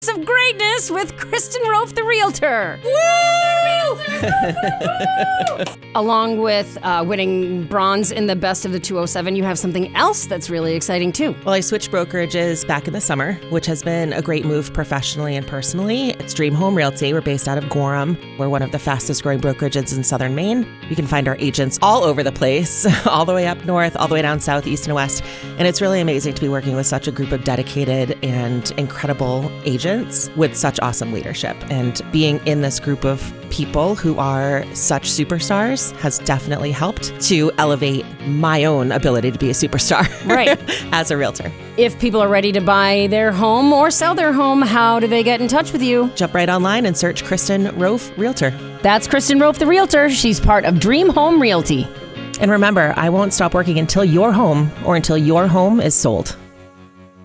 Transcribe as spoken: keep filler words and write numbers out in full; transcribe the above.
of greatness with Kristen Rofe, the realtor. Along with uh, winning bronze in the best of the two oh seven, you have something else that's really exciting too. Well, I switched brokerages back in the summer, which has been a great move professionally and personally. It's Dream Home Realty. We're based out of Gorham. We're one of the fastest growing brokerages in Southern Maine. You can find our agents all over the place, all the way up north, all the way down south, east, and west. And it's really amazing to be working with such a group of dedicated and incredible agents with such awesome leadership. And being in this group of people who are such superstars has definitely helped to elevate my own ability to be a superstar right. as a realtor. If people are ready to buy their home or sell their home, how do they get in touch with you? Jump right online and search Kristen Rofe Realtor. That's Kristen Rofe, the realtor. She's part of Dream Home Realty. And remember, I won't stop working until your home or until your home is sold.